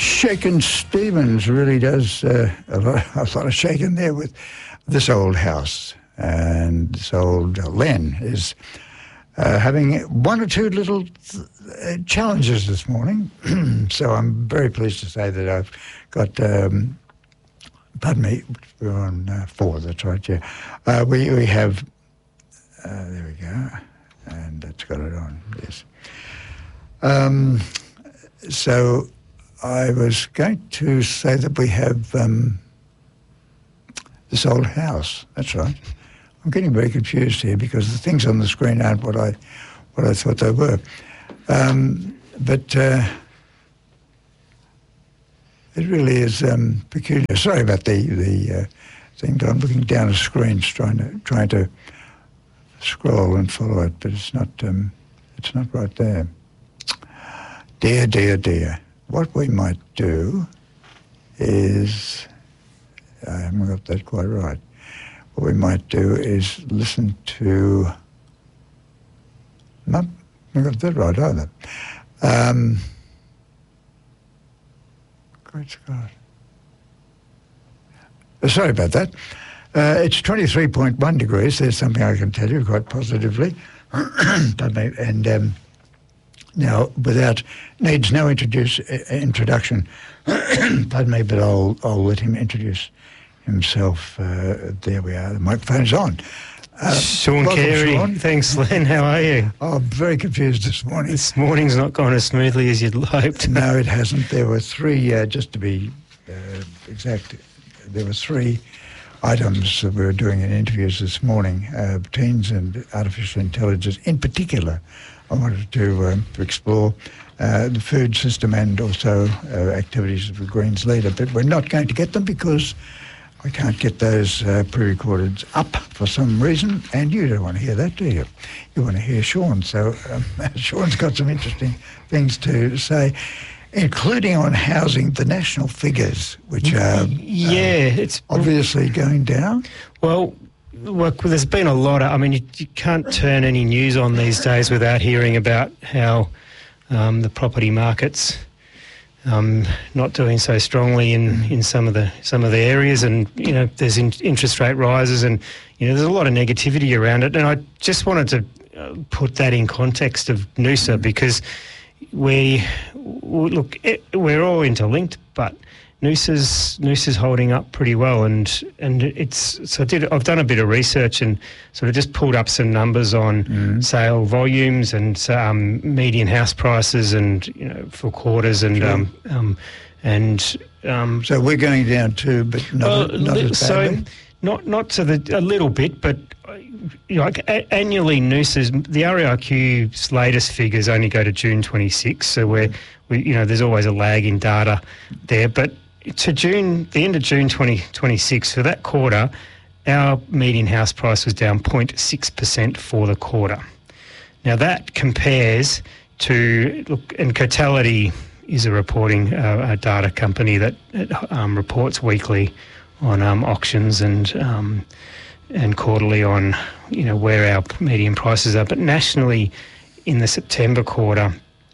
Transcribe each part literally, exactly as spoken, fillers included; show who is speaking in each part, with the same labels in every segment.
Speaker 1: Shakin' Stevens really does uh, a, lot, a lot of shaking there with this old house. And this old uh, Len is uh, having one or two little uh, challenges this morning. So I'm very pleased to say that I've got, um, pardon me, we're on uh, four, that's right, yeah. Uh, we, we have, uh, there we go, and that's got it on, yes. Um, so I was going to say that we have um, this old house, that's right. I'm getting very confused here because the things on the screen aren't what I what I thought they were. Um, but uh, it really is um, peculiar. Sorry about the the uh, thing, but I'm looking down at screens trying to trying to scroll and follow it, but it's not um, it's not right there. Dear, dear, dear. What we might do is, I haven't got that quite right. What we might do is listen to, not, I haven't got that right either. Um, great Scott. Uh, sorry about that. Uh, it's twenty-three point one degrees. There's something I can tell you quite positively. Pardon me. And um, now, without, needs no introduce, uh, introduction, pardon me, but I'll, I'll let him introduce himself. Uh, there we are. The microphone's on. Uh,
Speaker 2: Sean Carey.
Speaker 1: Sean.
Speaker 2: Thanks, Len. How are you?
Speaker 1: Oh, I'm very confused this morning.
Speaker 2: This morning's not gone as smoothly as you'd hoped.
Speaker 1: No, it hasn't. There were three, uh, just to be uh, exact, there were three items that we were doing in interviews this morning, uh, teens and artificial intelligence. In particular, I wanted to, um, to explore uh, the food system and also uh, activities of the Greens leader, but we're not going to get them because I can't get those uh, pre-recordeds up for some reason, and you don't want to hear that, do you? You want to hear Sean. So um, Sean's got some interesting things to say, including on housing, the national figures, which are
Speaker 2: yeah,
Speaker 1: uh,
Speaker 2: it's
Speaker 1: obviously going down.
Speaker 2: Well, well, there's been a lot of, I mean, you, you can't turn any news on these days without hearing about how um, the property market's Um, not doing so strongly in, in some of the some of the areas, and you know there's in, interest rate rises, and you know there's a lot of negativity around it. And I just wanted to uh, put that in context of Noosa, because we, we look it, we're all interlinked, but Noosa's Noosa's holding up pretty well, and and it's so I did I've done a bit of research and sort of just pulled up some numbers on mm. sale volumes and um, median house prices, and you know for quarters, and sure. um, um and um,
Speaker 1: so we're going down too, but not,
Speaker 2: uh,
Speaker 1: not as badly.
Speaker 2: So not not to the a little bit, but you know, like a, annually Noosa's the R E I Q's latest figures only go to June twenty-sixth, so we're we you know there's always a lag in data there, but to June, the end of June twenty twenty-six, for that quarter, our median house price was down zero point six percent for the quarter. Now that compares to, look, and Cotality is a reporting uh, a data company that um, reports weekly on um, auctions and um, and quarterly on, you know, where our median prices are. But nationally, in the September quarter,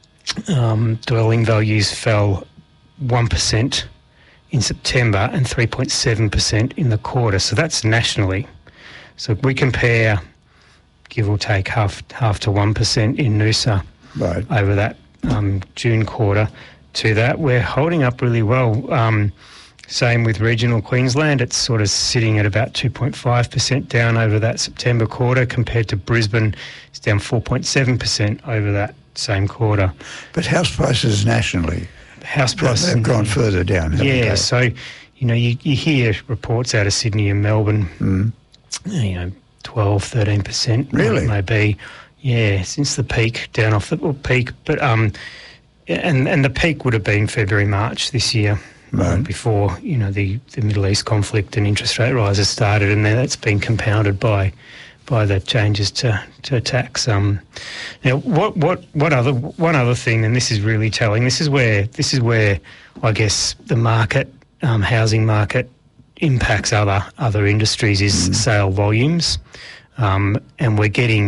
Speaker 2: um, dwelling values fell one percent in September and three point seven percent in the quarter. So that's nationally. So if we compare, give or take, half half to one percent in Noosa
Speaker 1: right.
Speaker 2: over that um, June quarter to that, we're holding up really well. Um, same with regional Queensland. It's sort of sitting at about two point five percent down over that September quarter, compared to Brisbane, it's down four point seven percent over that same quarter.
Speaker 1: But house prices nationally,
Speaker 2: house prices
Speaker 1: have gone further down, haven't
Speaker 2: yeah,
Speaker 1: they?
Speaker 2: So, you know, you, you hear reports out of Sydney and Melbourne,
Speaker 1: mm.
Speaker 2: you know, twelve, thirteen percent.
Speaker 1: Really?
Speaker 2: Maybe. Yeah, since the peak, down off the well, peak. But, um, and, and the peak would have been February, March this year,
Speaker 1: right.
Speaker 2: um, before, you know, the, the Middle East conflict and interest rate rises started, and then that's been compounded by by the changes to, to tax. Um, now, what what what other one other thing, and this is really telling. This is where this is where I guess the market, um, housing market, impacts other other industries is mm. sale volumes, um, and we're getting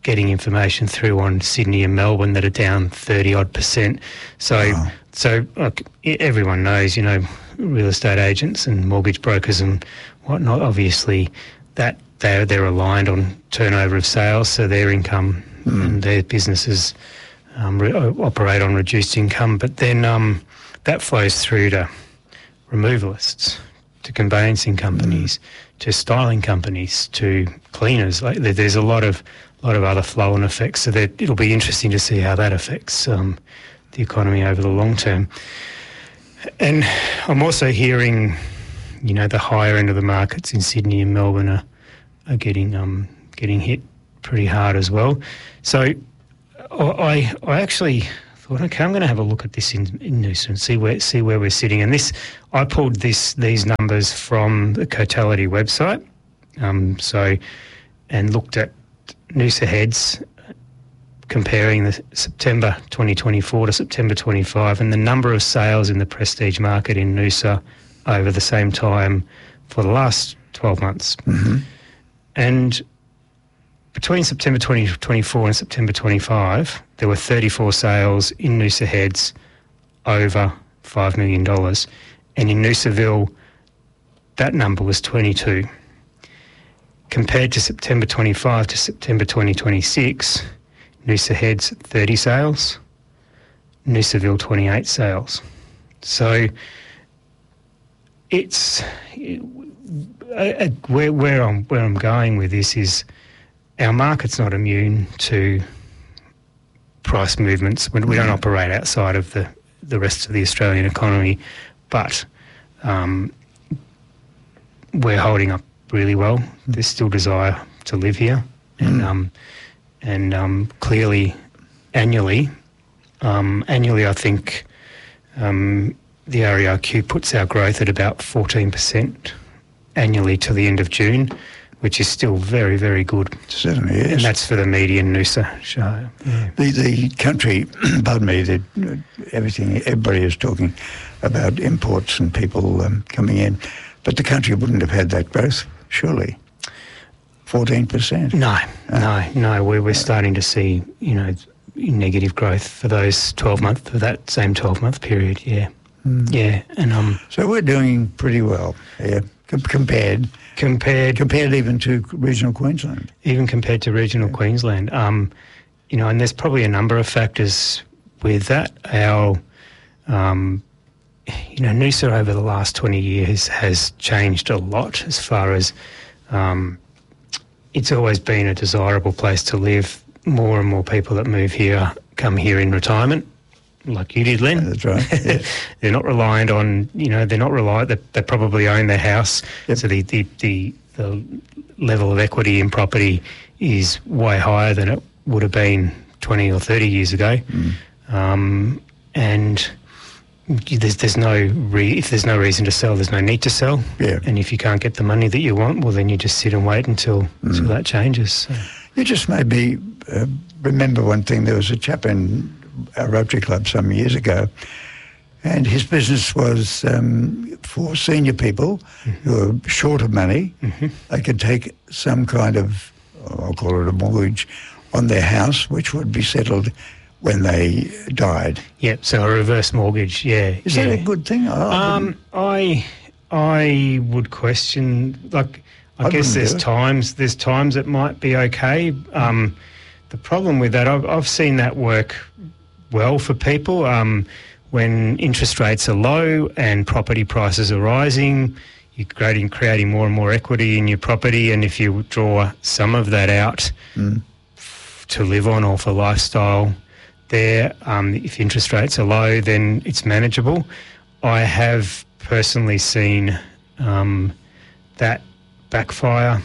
Speaker 2: getting information through on Sydney and Melbourne that are down thirty odd percent. So,
Speaker 1: Wow.
Speaker 2: so look, e- everyone knows, you know, real estate agents and mortgage brokers and whatnot. Obviously, that they're they're aligned on turnover of sales, so their income mm. and their businesses um, re- operate on reduced income. But then um, that flows through to removalists, to conveyancing companies, mm. to styling companies, to cleaners. Like there- there's a lot of lot of other flow-on effects. So that it'll be interesting to see how that affects um, the economy over the long term. And I'm also hearing, you know, the higher end of the markets in Sydney and Melbourne are, are getting um, getting hit pretty hard as well. So I I actually thought, okay, I'm going to have a look at this in, in Noosa and see where see where we're sitting. And this, I pulled this these numbers from the Cotality website. Um, so and looked at Noosa heads, comparing the September twenty twenty-four to September twenty-five, and the number of sales in the prestige market in Noosa over the same time for the last twelve months.
Speaker 1: Mm-hmm.
Speaker 2: And between September twenty twenty-four and September twenty-five, there were thirty-four sales in Noosa heads over five million dollars. And in Noosaville, that number was twenty-two. Compared to September twenty-five to September twenty twenty-six, Noosa heads thirty sales, Noosaville twenty-eight sales. So it's it, uh, where where I'm where I'm going with this is our market's not immune to price movements. We, we don't operate outside of the the rest of the Australian economy, but um, we're holding up really well. There's still desire to live here, and
Speaker 1: Mm.
Speaker 2: um, and um, clearly, annually, um, annually, I think um, the R E I Q puts our growth at about fourteen percent annually to the end of June, which is still very, very good.
Speaker 1: Certainly is.
Speaker 2: And that's for the median Noosa show. Yeah.
Speaker 1: The the country, pardon me, the, everything, everybody is talking about imports and people um, coming in, but the country wouldn't have had that growth, surely. fourteen percent.
Speaker 2: No, no, no. We're we're starting to see, you know, negative growth for those twelve month for that same twelve month period. Yeah,
Speaker 1: Mm.
Speaker 2: yeah, and um,
Speaker 1: So we're doing pretty well, yeah, com- compared,
Speaker 2: compared
Speaker 1: compared even to regional Queensland.
Speaker 2: even compared to regional Queensland, um, you know, and there's probably a number of factors with that. Our, um, you know, Noosa over the last twenty years has changed a lot as far as um, it's always been a desirable place to live. More and more people that move here come here in retirement, like you did, Len.
Speaker 1: That's right, yes.
Speaker 2: They're not reliant on, you know, they're not reliant, they, they probably own their house.
Speaker 1: Yep.
Speaker 2: So the, the, the, the level of equity in property is way higher than it would have been twenty or thirty years ago.
Speaker 1: Mm.
Speaker 2: Um, and there's, there's no re- if there's no reason to sell, there's no need to sell.
Speaker 1: Yeah.
Speaker 2: And if you can't get the money that you want, well, then you just sit and wait until,
Speaker 1: Mm.
Speaker 2: until that changes. So.
Speaker 1: You just made me uh, remember one thing. There was a chap in our Rotary Club some years ago, and his business was um, for senior people mm-hmm. who are short of money. Mm-hmm. They could take some kind of, I'll call it a mortgage, on their house, which would be settled when they died.
Speaker 2: Yeah, so a reverse mortgage, yeah.
Speaker 1: Is
Speaker 2: yeah.
Speaker 1: that a good thing? I,
Speaker 2: Um, I I would question, like, I,
Speaker 1: I
Speaker 2: guess
Speaker 1: wouldn't
Speaker 2: there's
Speaker 1: do it.
Speaker 2: times there's times it might be okay. Um, the problem with that, I've, I've seen that work well for people. Um, when interest rates are low and property prices are rising, you're creating, creating more and more equity in your property, and if you draw some of that out
Speaker 1: Mm.
Speaker 2: f- to live on or for lifestyle there, um, if interest rates are low, then it's manageable. I have personally seen um, that backfire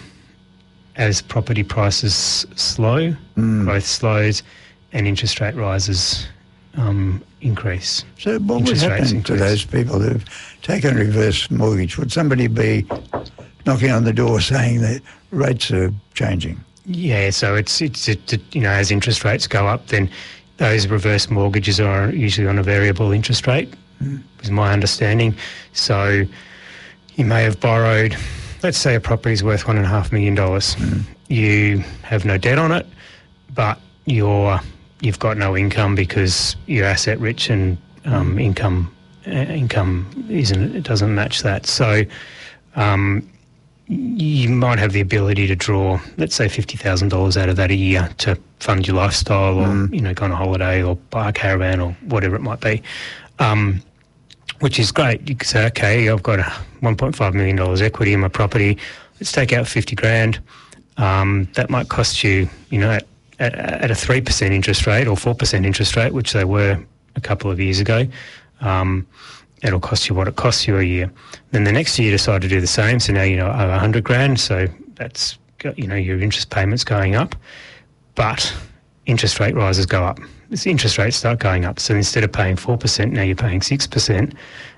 Speaker 2: as property prices slow,
Speaker 1: Mm.
Speaker 2: growth slows, and interest rate rises um, increase.
Speaker 1: So what would
Speaker 2: Interest rates
Speaker 1: happen to
Speaker 2: increase.
Speaker 1: those people who've taken a reverse mortgage? Would somebody be knocking on the door saying that rates are changing?
Speaker 2: Yeah, so it's it's it, it, you know, as interest rates go up, then those reverse mortgages are usually on a variable interest rate, mm. is my understanding. So you may have borrowed, let's say a property is worth one and a half million dollars. Mm. You have no debt on it, but you're you've got no income because you're asset rich and um, income uh, income isn't it doesn't match that. So um, you might have the ability to draw, let's say, fifty thousand dollars out of that a year to fund your lifestyle, or mm. you know, go on a holiday or buy a caravan or whatever it might be. Um, which is great. You could say, okay, I've got a one point five million dollars equity in my property. Let's take out fifty grand. Um, that might cost you, you know, at, at, at a three percent interest rate or four percent interest rate, which they were a couple of years ago. Um, it'll cost you what it costs you a year. Then the next year you decide to do the same. So now you know over one hundred grand. So that's, you know, your interest payments going up. But interest rate rises go up. As interest rates start going up. So instead of paying four percent, now you're paying six percent.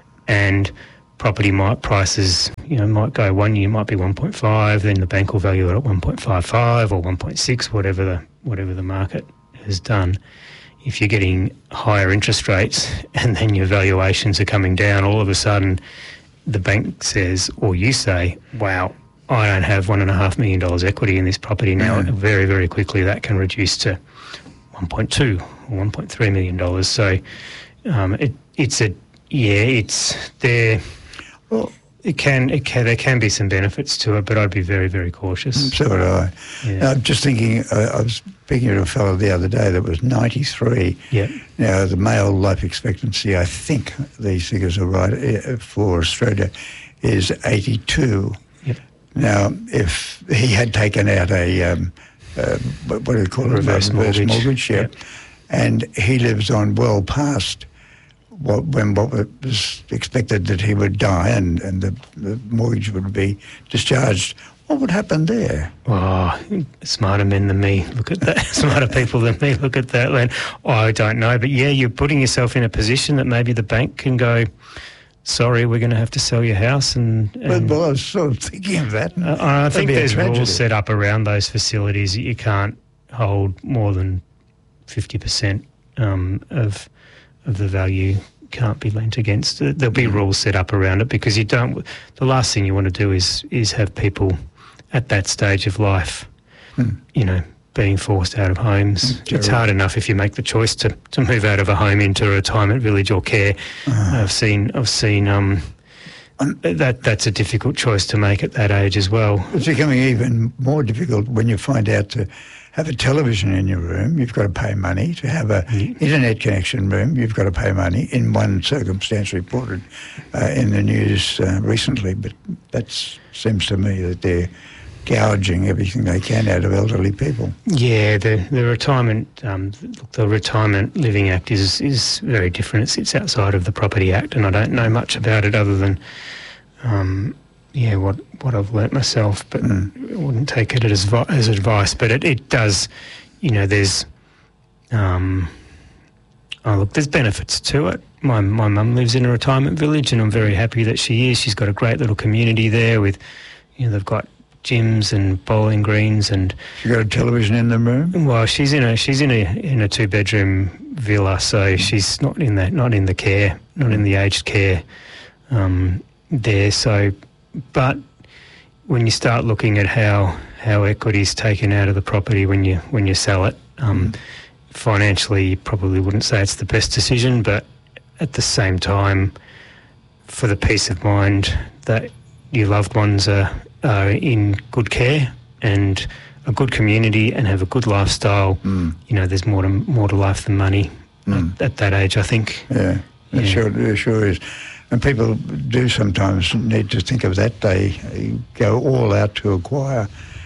Speaker 2: And property might prices, you know, might go one year might be one point five, then the bank will value it at one point five five or one point six, whatever the whatever the market has done. If you're getting higher interest rates and then your valuations are coming down, all of a sudden the bank says, or you say, wow, I don't have one and a half million dollars equity in this property now. Mm-hmm. Very, very quickly that can reduce to one point two or one point three million dollars. So um, it, it's a, yeah, it's there. Well, it can, it can, there can be some benefits to it, but I'd be very, very cautious.
Speaker 1: So would I. Yeah. I'm just thinking, uh, I was speaking to a fellow the other day that was ninety-three.
Speaker 2: Yeah.
Speaker 1: Now, the male life expectancy, I think these figures are right, for Australia, is eighty-two.
Speaker 2: Yep.
Speaker 1: Now, if he had taken out a, um, uh, what do you call it?
Speaker 2: Reverse mortgage.
Speaker 1: Reverse mortgage, yeah.
Speaker 2: Yep.
Speaker 1: And he lives on well past what, when what was expected that he would die and, and the, the mortgage would be discharged, what would happen there?
Speaker 2: Oh, smarter men than me look at that. Smarter people than me look at that. And I don't know. But yeah, you're putting yourself in a position that maybe the bank can go, sorry, we're going to have to sell your house. And, and
Speaker 1: well, well, I was sort of thinking of that.
Speaker 2: Uh, I think there's rules set up around those facilities that you can't hold more than fifty percent um, of of the value can't be lent against. There'll be rules set up around it because you don't. The last thing you want to do is is have people at that stage of life, mm. you know, being forced out of homes. Mm, it's hard enough if you make the choice to, to move out of a home into a retirement village or care. Uh, I've seen I've seen um, that that's a difficult choice to make at that age as well.
Speaker 1: It's becoming even more difficult when you find out to have a television in your room, you've got to pay money. To have an yeah. internet connection room, you've got to pay money. In one circumstance reported uh, in the news uh, recently, but that seems to me that they're gouging everything they can out of elderly people.
Speaker 2: Yeah, the the retirement um, the Retirement Living Act is is very different. It sits outside of the Property Act, and I don't know much about it other than um, yeah what what I've learnt myself. But mm. I wouldn't take it as as advice. But it, it does, you know, there's um, oh look, there's benefits to it. My my mum lives in a retirement village, and I'm very happy that she is. She's got a great little community there with, you know, they've got gyms and bowling greens, and
Speaker 1: she got a television in the room.
Speaker 2: Well, she's in a she's in a in a two bedroom villa, so she's not in the not in the care, not in the aged care um, there. So, but when you start looking at how how equity is taken out of the property when you when you sell it, um, mm. financially, you probably wouldn't say it's the best decision, but at the same time, for the peace of mind that your loved ones are. Uh, in good care and a good community and have a good lifestyle, mm. you know, there's more to more to life than money mm. at, at that age, I think.
Speaker 1: Yeah, yeah. It sure, it sure is. And people do sometimes need to think of that. They go all out to acquire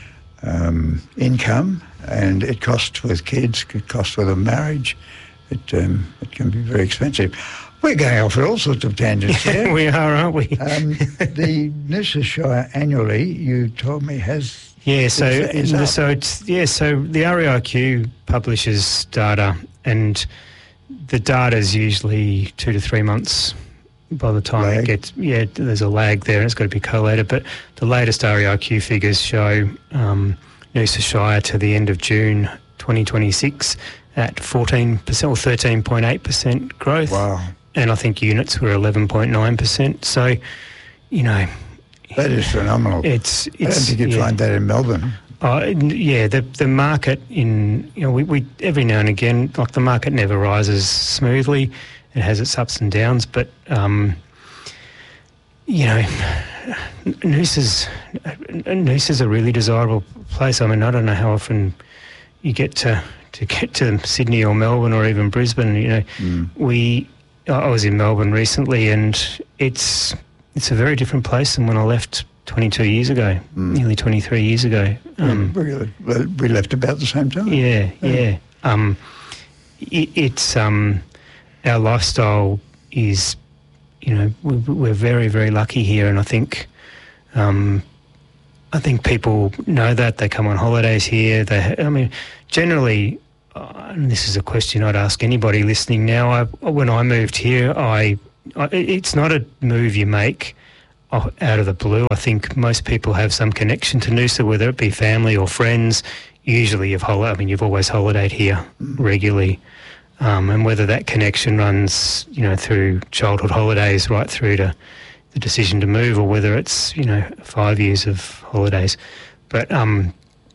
Speaker 1: um, income, and it costs with kids, it costs with a marriage. It um, it can be very expensive. We're going off at all sorts of tangents here.
Speaker 2: We are, aren't we?
Speaker 1: um, the Noosa Shire annually, you told me, has...
Speaker 2: Yeah, so
Speaker 1: is, is
Speaker 2: so it's yeah, so the R E I Q publishes data, and the data is usually two to three months by the time lag. it gets... Yeah, there's a lag there, and it's got to be collated, but the latest R E I Q figures show um, Noosa Shire to the end of June twenty twenty-six at fourteen percent or thirteen point eight percent growth.
Speaker 1: Wow.
Speaker 2: And I think units were eleven point nine percent. So, you know...
Speaker 1: That is phenomenal.
Speaker 2: It's, it's,
Speaker 1: I don't think you'd
Speaker 2: yeah.
Speaker 1: find that in Melbourne.
Speaker 2: Uh, yeah, the the market in, you know, we, we every now and again, like the market never rises smoothly. It has its ups and downs, but, um, you know, Noosa's, Noosa's a really desirable place. I mean, I don't know how often you get to, to get to Sydney or Melbourne or even Brisbane. You know, mm. we, I was in Melbourne recently, and it's it's a very different place than when I left twenty-two years ago, mm. nearly twenty-three years ago. Um,
Speaker 1: yeah, we, we left about the same time.
Speaker 2: Yeah, yeah. yeah. Um, it, it's um, our lifestyle is, you know, we, we're very, very lucky here, and I think, um, I think people know that. They come on holidays here. They, I mean, generally, uh, and this is a question I'd ask anybody listening now. I, when I moved here, I, I it's not a move you make out of the blue. I think most people have some connection to Noosa, whether it be family or friends. Usually you've hol- I mean, you've always holidayed here regularly. Um, and whether that connection runs, you know, through childhood holidays right through to the decision to move, or whether it's, you know, five years of holidays. But, um,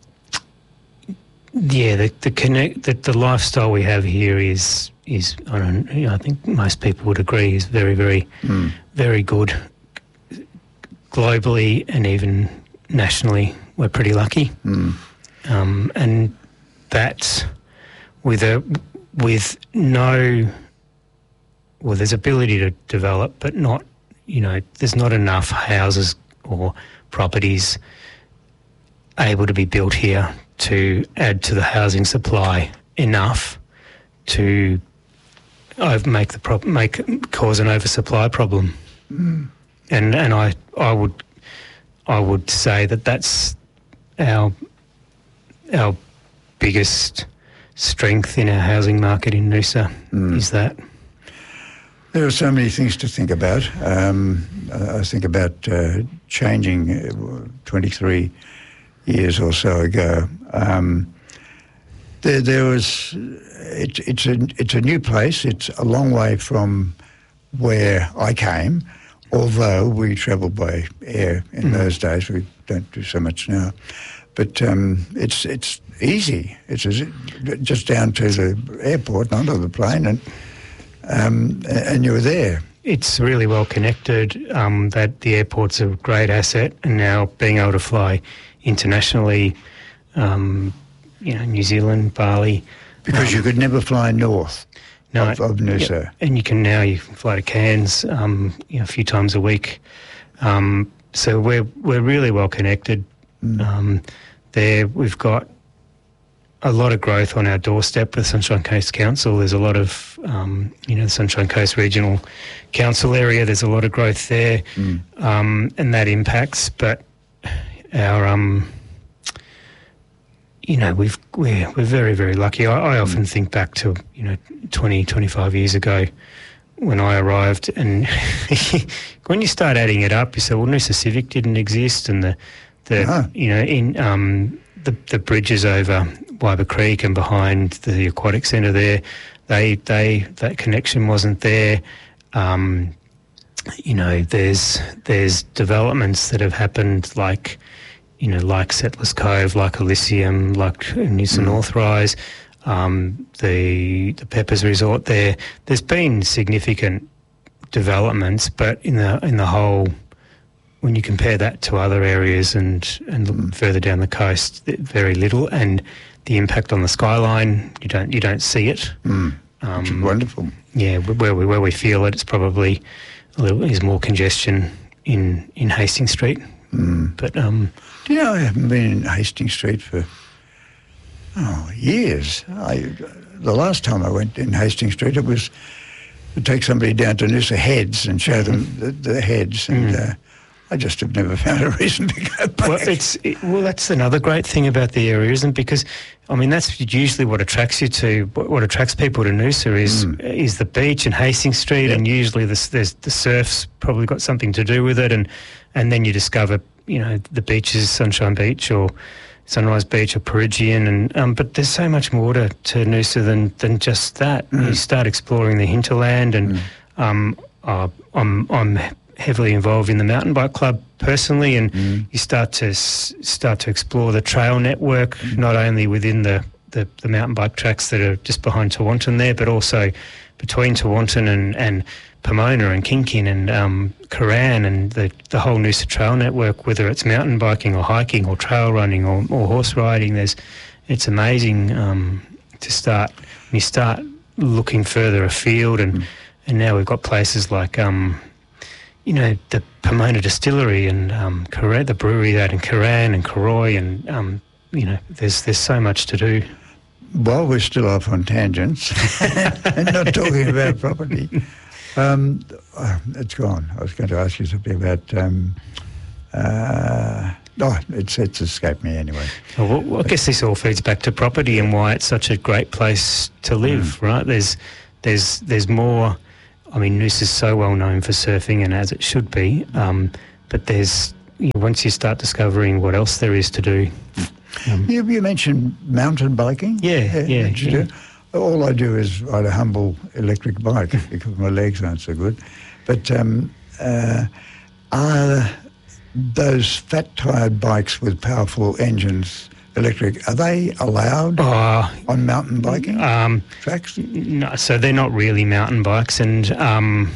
Speaker 2: yeah, the, the connect, the, the lifestyle we have here is, is I don't you know, I think most people would agree is very, very, mm. very good. Globally and even nationally, we're pretty lucky, mm. um, and that's with a with no well, there's ability to develop, but not, you know, there's not enough houses or properties able to be built here to add to the housing supply enough to make the pro- make cause an oversupply problem. Mm. And and I I would I would say that that's our our biggest strength in our housing market in Noosa, mm. is that.
Speaker 1: There are so many things to think about. Um, I think about uh, changing uh, twenty-three years or so ago. Um, there, there was it, it's a it's a new place. It's a long way from where I came. Although we travelled by air in mm. those days, we don't do so much now. But um, it's it's easy. It's just down to the airport, not on the plane, and um, and you're there.
Speaker 2: It's really well connected. Um, that the airport's a great asset, and now being able to fly internationally, um, you know, New Zealand, Bali,
Speaker 1: because
Speaker 2: um,
Speaker 1: you could never fly north. No, of, of Noosa.
Speaker 2: Yep. And you can now you can fly to Cairns um, you know, a few times a week. Um, so we're we're really well connected. Mm. Um, there we've got a lot of growth on our doorstep with Sunshine Coast Council. There's a lot of um, you know the Sunshine Coast Regional Council area. There's a lot of growth there, mm. um, and that impacts. But our um, you know, we've, we're, we're very, very lucky. I, I often think back to, you know, twenty, twenty-five years ago when I arrived, and when you start adding it up, you say, well, Noosa Civic didn't exist, and the, the uh-huh. you know, in um, the, the bridges over Wyber Creek and behind the aquatic centre there, they, they, that connection wasn't there. Um, you know, there's, there's developments that have happened like, you know, like Settlers Cove, like Elysium, like Noosa mm. North Rise, um, the the Peppers Resort there. There's been significant developments, but in the in the whole, when you compare that to other areas and, and look mm. further down the coast, very little. And the impact on the skyline, you don't you don't see it.
Speaker 1: Mm. Um, Which is wonderful.
Speaker 2: Yeah, where we where we feel it, it's probably a little is more congestion in, in Hastings Street.
Speaker 1: Mm.
Speaker 2: But um,
Speaker 1: do you know, I haven't been in Hastings Street for oh years. I the last time I went in Hastings Street, it was to take somebody down to Noosa Heads and show them the, the heads, and mm. uh, I just have never found a reason to go back.
Speaker 2: Well, it's it, well, that's another great thing about the area, isn't it? Because I mean, that's usually what attracts you to what, what attracts people to Noosa is mm. is the beach and Hastings Street, yep. and usually the, there's the surf's probably got something to do with it, and and then you discover, you know, the beaches, Sunshine Beach or Sunrise Beach or Peregian, and um, but there's so much more to, to Noosa than than just that. Mm. You start exploring the hinterland, and mm. um, uh, I'm I'm heavily involved in the mountain bike club personally, and
Speaker 1: Mm.
Speaker 2: you start to s- start to explore the trail network, not only within the, the, the mountain bike tracks that are just behind Tewantin there, but also between Tewantin and, and Pomona and Kinkin and um, Koran and the, the whole Noosa Trail network, whether it's mountain biking or hiking or trail running or, or horse riding. There's, it's amazing um, to start, when you start looking further afield, and, mm. and now we've got places like, um, you know, the Pomona Distillery and um, Koran, the brewery out in Koran and Koroy, and, um, you know, there's there's so much to do.
Speaker 1: Well, we're still off on tangents and not talking about property. Um, oh, it's gone. I was going to ask you something about... Um, uh, oh, it's, it's escaped me anyway.
Speaker 2: Well, well, I guess this all feeds back to property and why it's such a great place to live, mm. right? There's, there's, there's more... I mean, Noosa is so well known for surfing, and as it should be, um, but there's... You know, once you start discovering what else there is to do...
Speaker 1: Um, you, you mentioned mountain biking.
Speaker 2: Yeah, yeah. yeah.
Speaker 1: All I do is ride a humble electric bike because my legs aren't so good. But um, uh, are those fat-tired bikes with powerful engines, electric, are they allowed
Speaker 2: uh,
Speaker 1: on mountain biking
Speaker 2: um,
Speaker 1: tracks?
Speaker 2: No, so they're not really mountain bikes, and um,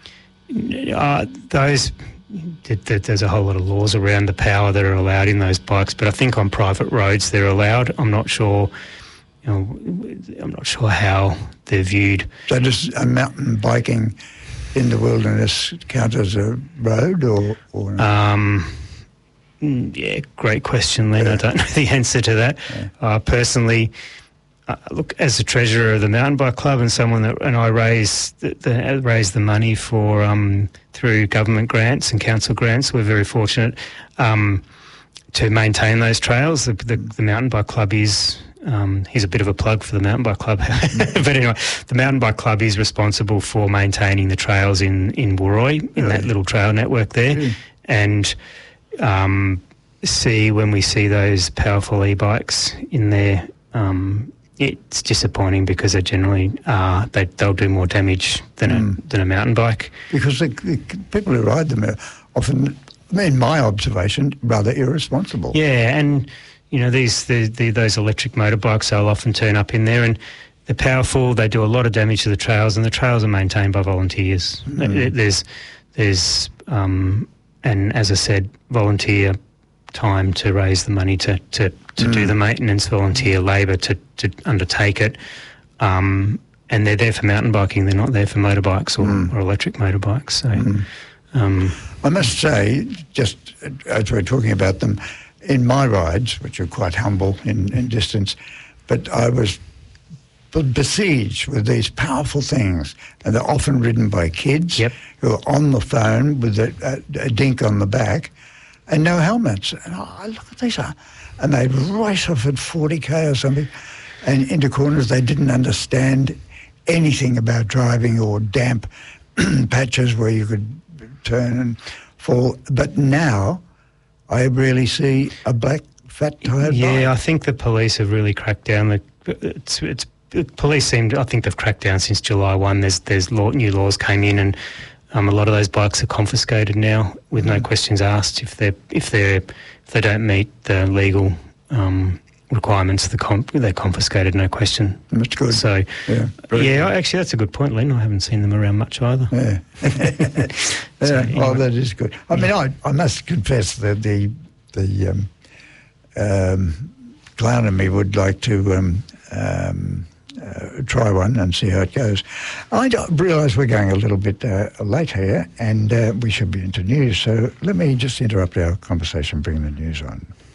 Speaker 2: uh, those... There's a whole lot of laws around the power that are allowed in those bikes, but I think on private roads they're allowed. I'm not sure, you know, I'm not sure how they're viewed.
Speaker 1: So does a mountain biking in the wilderness count as a road, or? or
Speaker 2: um, yeah, great question, Len. Yeah. I don't know the answer to that. Yeah. Uh, personally, uh, look, as the treasurer of the mountain bike club and someone that, and I raise the, the raise the money for um. through government grants and council grants. We're very fortunate um, to maintain those trails. The, the, the mountain bike club is, um, here's a bit of a plug for the mountain bike club, but anyway, the mountain bike club is responsible for maintaining the trails in, in Woroy, in that little trail network there, mm. and um, see when we see those powerful e-bikes in there, um, it's disappointing because they generally are, they, they'll do more damage than, mm. a, than a mountain bike.
Speaker 1: Because the, the people who ride them are often, in my observation, rather irresponsible.
Speaker 2: Yeah, and, you know, these the, the, those electric motorbikes, they'll often turn up in there and they're powerful, they do a lot of damage to the trails, and the trails are maintained by volunteers. Mm. There's, there's um, and as I said, volunteer time to raise the money to, to, to mm. do the maintenance, volunteer labour to, to undertake it, um, and they're there for mountain biking, they're not there for motorbikes or, mm. or electric motorbikes. So, mm. um,
Speaker 1: I must say, just as we're talking about them, in my rides, which are quite humble in, in distance, but I was besieged with these powerful things, and they're often ridden by kids
Speaker 2: yep.
Speaker 1: who are on the phone with a, a, a dink on the back and no helmets. And I look at these, and they'd race off at forty k or something, and into corners they didn't understand anything about driving or damp patches where you could turn and fall. But now I really see a black fat tired
Speaker 2: Yeah,
Speaker 1: bike.
Speaker 2: I think the police have really cracked down. The, it's, it's, the police seem, I think they've cracked down since July first. There's, there's law, new laws came in, and Um, a lot of those bikes are confiscated now with no questions asked if they if they if they don't meet the legal um, requirements. The comp- they're confiscated, no question.
Speaker 1: That's good.
Speaker 2: So
Speaker 1: yeah,
Speaker 2: yeah, actually that's a good point, Len. I haven't seen them around much either.
Speaker 1: Yeah.
Speaker 2: so,
Speaker 1: yeah.
Speaker 2: anyway.
Speaker 1: Well, that is good. I mean, I, I must confess that the the um, um, clown in me would like to. Um, um, Uh, try one and see how it goes. I realise we're going a little bit uh, late here, and uh, we should be into news, so let me just interrupt our conversation, bring the news on.